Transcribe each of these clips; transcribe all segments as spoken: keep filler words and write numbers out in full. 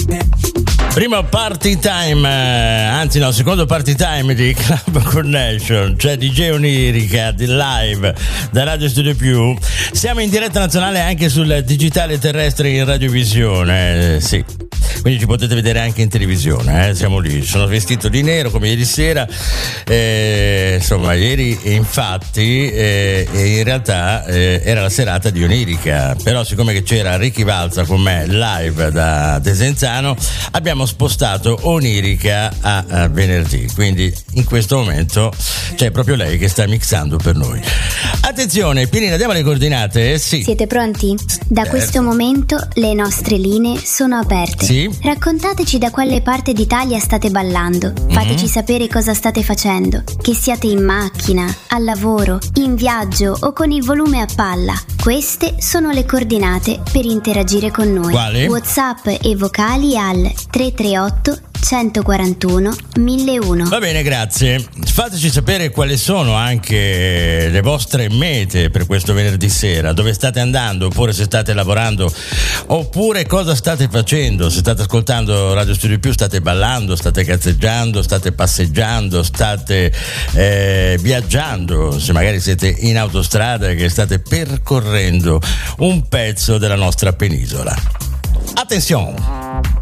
Primo party time, eh, anzi no, secondo party time di Club Connection, cioè D J Onirica di live da Radio Studio Più. Siamo in diretta nazionale anche sul digitale terrestre in radiovisione, eh, sì. Quindi ci potete vedere anche in televisione, eh? Siamo lì. Sono vestito di nero come ieri sera, eh, insomma ieri infatti eh, in realtà eh, era la serata di Onirica, però siccome che c'era Ricky Valza con me live da Desenzano abbiamo spostato Onirica a, a venerdì, quindi in questo momento c'è proprio lei che sta mixando per noi. Attenzione Pirina, diamo le coordinate? Sì. Siete pronti? Da certo. Questo momento le nostre linee sono aperte. Sì. Raccontateci da quale parte d'Italia state ballando. Fateci mm-hmm. sapere cosa state facendo. Che siate in macchina, al lavoro, in viaggio o con il volume a palla. Queste sono le coordinate per interagire con noi. Quali? WhatsApp e vocali al tre tre otto centoquarantuno mille uno. Va bene, grazie. Fateci sapere quali sono anche le vostre mete per questo venerdì sera, dove state andando, oppure se state lavorando, oppure cosa state facendo. Se state ascoltando Radio Studio Più, state ballando, state cazzeggiando, state passeggiando, state eh, viaggiando, se magari siete in autostrada che state percorrendo un pezzo della nostra penisola. Attenzione!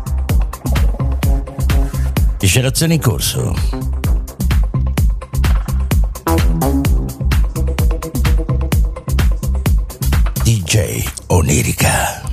Miscelazione in corso. D J Onirica.